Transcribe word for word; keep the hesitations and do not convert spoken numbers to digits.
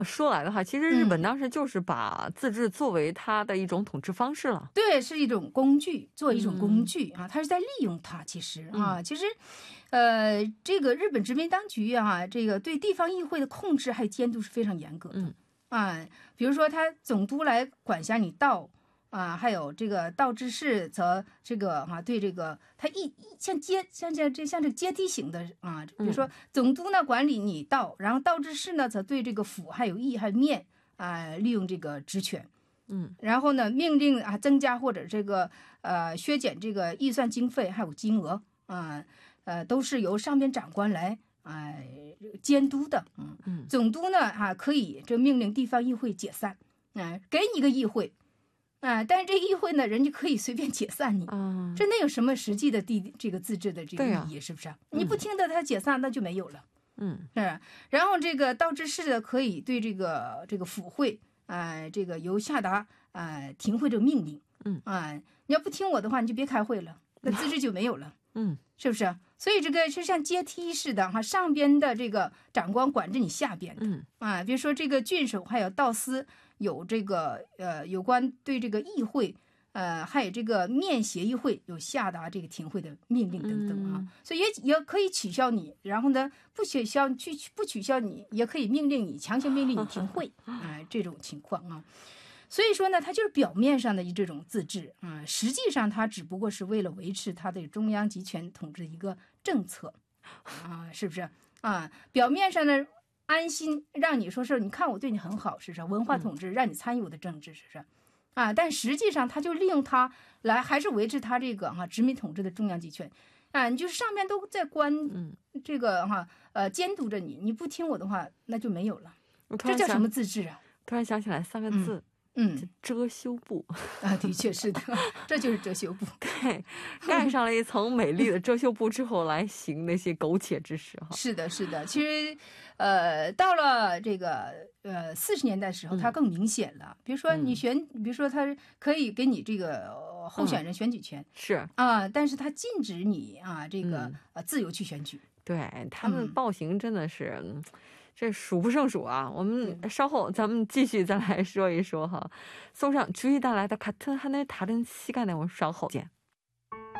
说来的话，其实日本当时就是把自治作为它的一种统治方式了。 对，是一种工具，做一种工具啊，它是在利用它。其实啊，其实，呃，这个日本殖民当局啊，这个对地方议会的控制还有监督是非常严格的。 嗯啊，比如说他总督来管辖你道啊，还有这个道知事则这个啊，对这个他一一像阶像这这像这阶梯型的啊，比如说总督呢管理你道，然后道知事呢则对这个府还有邑还有面啊利用这个职权。 嗯， 然后呢，命令啊增加或者这个呃削减这个预算经费还有金额啊呃都是由上边长官来啊、呃、监督的。嗯嗯，总督呢啊可以这命令地方议会解散，啊、呃、给你一个议会啊、呃，但是这议会呢人家可以随便解散你， 嗯， 这那有什么实际的地这个自治的这个意义？ 啊、 是不是？你不听的他解散那就没有了。 嗯， 是。然后这个道知事的可以对这个这个府会。呃，这个由下达呃停会这个命令， 嗯啊、呃，你要不听我的话，你就别开会了，那自治就没有了， 嗯， 是不是？所以这个是像阶梯似的哈，上边的这个长官管着你下边的， 嗯啊，比如说这个郡守还有道司有这个呃有关对这个议会。呃，还有这个面协议会有下达这个停会的命令等等啊， 嗯、 所以也也可以取消你，然后呢不取消去不取消你，也可以命令你强行命令你停会啊、呃，这种情况啊。所以说呢，它就是表面上的这种自治啊、呃，实际上它只不过是为了维持它的中央集权统治的一个政策啊，是不是啊？表面上呢安心让你说是，你看我对你很好，是不是？文化统治让你参与我的政治，是不是？啊，但实际上他就利用它来，还是维持他这个哈、啊、殖民统治的中央集权，啊，你就是上面都在关这个哈、啊、呃监督着你，你不听我的话，那就没有了。这叫什么自治啊？ 突然想起来三个字， 嗯，嗯遮羞布啊，的确是的，这就是遮羞布。 对，盖上了一层美丽的遮羞布之后，来行那些苟且之事哈。 是的，是的，其实，呃，到了这个呃四十年代的时候，它更明显了。嗯、比如说你选，比如说它可以给你这个候选人选举权，嗯、 是啊，但是它禁止你啊这个、嗯、呃自由去选举。 对，他们暴行真的是。嗯这数不胜数啊！我们稍后咱们继续再来说一说哈。送上주의带来的같은 하늘 다른 시간에我们稍后见。